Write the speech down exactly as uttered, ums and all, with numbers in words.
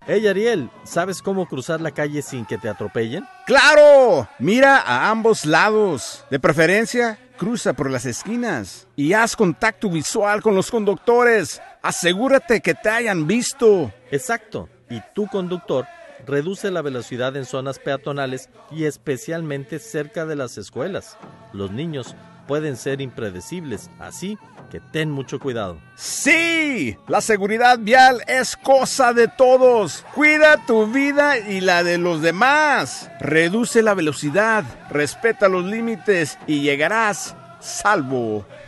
Hey Ariel, ¿sabes cómo cruzar la calle sin que te atropellen? ¡Claro! Mira a ambos lados. De preferencia, cruza por las esquinas y haz contacto visual con los conductores. Asegúrate que te hayan visto. Exacto. Y tu conductor reduce la velocidad en zonas peatonales y especialmente cerca de las escuelas. Los niños pueden ser impredecibles, así que ten mucho cuidado. ¡Sí! La seguridad vial es cosa de todos. Cuida tu vida y la de los demás. Reduce la velocidad, respeta los límites y llegarás salvo.